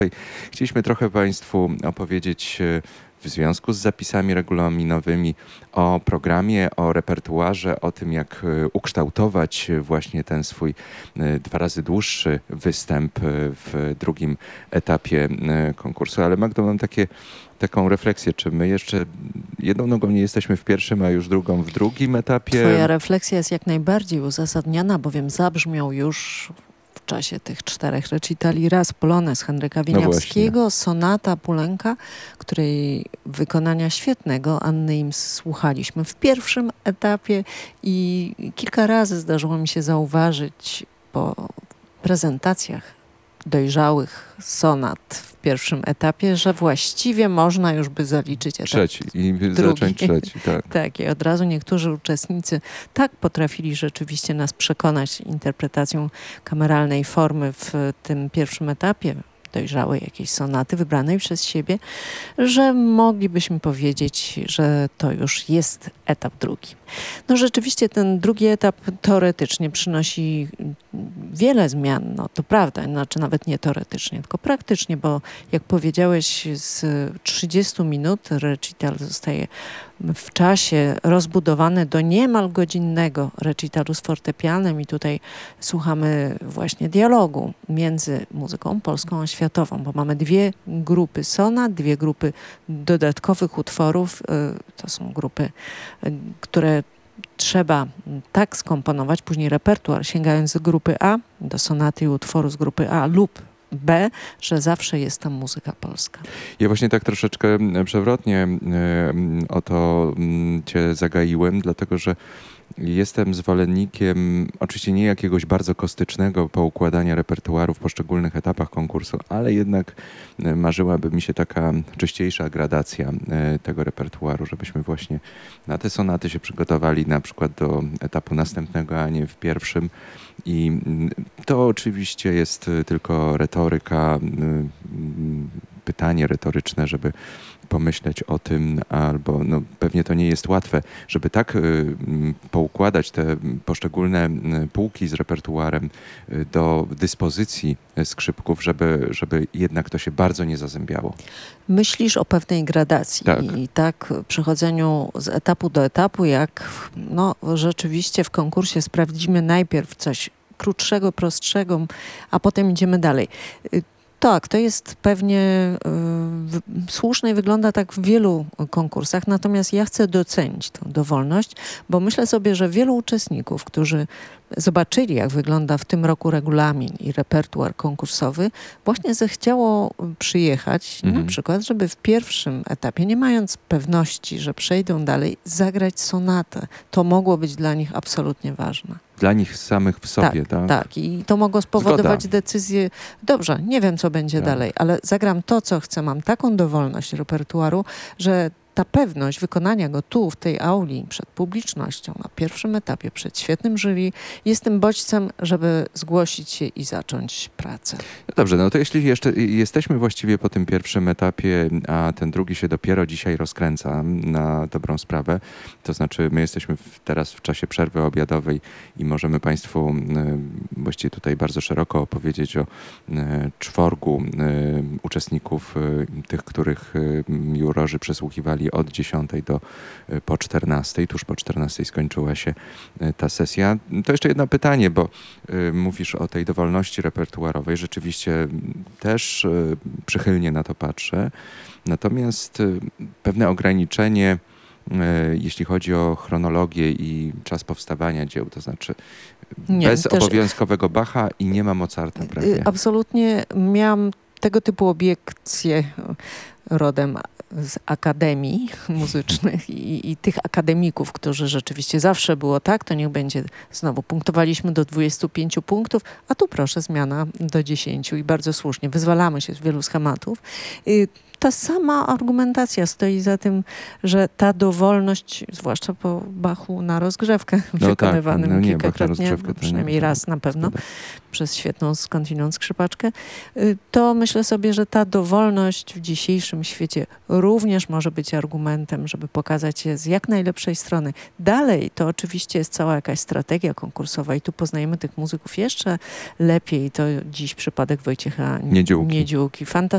Chcieliśmy trochę Państwu opowiedzieć w związku z zapisami regulaminowymi o programie, o repertuarze, o tym, jak ukształtować właśnie ten swój 2 razy dłuższy występ w drugim etapie konkursu. Ale Magdo, mam taką refleksję, czy my jeszcze jedną nogą nie jesteśmy w pierwszym, a już drugą w drugim etapie? Twoja refleksja jest jak najbardziej uzasadniona, bowiem zabrzmiał już w czasie tych 4 recitali raz polonez Henryka Wieniawskiego, sonata Poulenca, której wykonania świetnego Anny Ims słuchaliśmy w pierwszym etapie i kilka razy zdarzyło mi się zauważyć po prezentacjach dojrzałych sonat w pierwszym etapie, że właściwie można już by zaliczyć etap trzeci i drugi. zacząć trzeci, tak. Tak, i od razu niektórzy uczestnicy tak potrafili rzeczywiście nas przekonać interpretacją kameralnej formy w tym pierwszym etapie dojrzałej jakiejś sonaty wybranej przez siebie, że moglibyśmy powiedzieć, że to już jest etap drugi. No rzeczywiście ten drugi etap teoretycznie przynosi wiele zmian, no to prawda, znaczy nawet nie teoretycznie, tylko praktycznie, bo jak powiedziałeś, z 30 minut recital zostaje w czasie rozbudowany do niemal godzinnego recitalu z fortepianem i tutaj słuchamy właśnie dialogu między muzyką polską a światową, bo mamy 2 grupy sonat, 2 grupy dodatkowych utworów. To są grupy, które trzeba tak skomponować, później repertuar, sięgając do grupy A, do sonaty i utworu z grupy A lub B, że zawsze jest tam muzyka polska. Ja właśnie tak troszeczkę przewrotnie o to cię zagaiłem, dlatego że jestem zwolennikiem oczywiście nie jakiegoś bardzo kostycznego poukładania repertuaru w poszczególnych etapach konkursu, ale jednak marzyłaby mi się taka czyściejsza gradacja tego repertuaru, żebyśmy właśnie na te sonaty się przygotowali na przykład do etapu następnego, a nie w pierwszym. I to oczywiście jest tylko retoryka, pytanie retoryczne, żeby pomyśleć o tym, albo no, pewnie to nie jest łatwe, żeby tak poukładać te poszczególne półki z repertuarem do dyspozycji skrzypków, żeby jednak to się bardzo nie zazębiało. Myślisz o pewnej gradacji i tak przechodzeniu z etapu do etapu, jak no, rzeczywiście w konkursie sprawdzimy najpierw coś krótszego, prostszego, a potem idziemy dalej. Tak, to jest pewnie słuszne i wygląda tak w wielu konkursach, natomiast ja chcę docenić tę dowolność, bo myślę sobie, że wielu uczestników, którzy zobaczyli, jak wygląda w tym roku regulamin i repertuar konkursowy, właśnie zechciało przyjechać, na przykład, żeby w pierwszym etapie, nie mając pewności, że przejdą dalej, zagrać sonatę. To mogło być dla nich absolutnie ważne. Dla nich samych w sobie, tak? Tak, i to mogło spowodować decyzję, dobrze, nie wiem, co będzie dalej, ale zagram to, co chcę, mam taką dowolność repertuaru, że ta pewność wykonania go tu, w tej auli, przed publicznością, na pierwszym etapie, przed świetnym jury, jest tym bodźcem, żeby zgłosić się i zacząć pracę. No dobrze, no to jeśli jeszcze jesteśmy właściwie po tym pierwszym etapie, a ten drugi się dopiero dzisiaj rozkręca na dobrą sprawę, to znaczy my jesteśmy teraz w czasie przerwy obiadowej i możemy Państwu właściwie tutaj bardzo szeroko opowiedzieć o czworgu uczestników, tych, których jurorzy przesłuchiwali od 10 do po 14. Tuż po 14 skończyła się ta sesja. To jeszcze jedno pytanie, bo mówisz o tej dowolności repertuarowej. Rzeczywiście też przychylnie na to patrzę. Natomiast pewne ograniczenie, jeśli chodzi o chronologię i czas powstawania dzieł, to znaczy bez obowiązkowego Bacha i nie ma Mozarta prawie. Absolutnie miałam tego typu obiekcje rodem z akademii muzycznych i tych akademików, którzy rzeczywiście zawsze było tak, to niech będzie znowu punktowaliśmy do 25 punktów, a tu proszę zmiana do 10 i bardzo słusznie. Wyzwalamy się z wielu schematów. Ta sama argumentacja stoi za tym, że ta dowolność, zwłaszcza po Bachu na rozgrzewkę wykonywanym kilkakrotnie, przynajmniej raz na pewno, przez świetną skądinąd skrzypaczkę, to myślę sobie, że ta dowolność w dzisiejszym świecie również może być argumentem, żeby pokazać je z jak najlepszej strony. Dalej to oczywiście jest cała jakaś strategia konkursowa i tu poznajemy tych muzyków jeszcze lepiej. To dziś przypadek Wojciecha Niedziółki. Fantastyczny.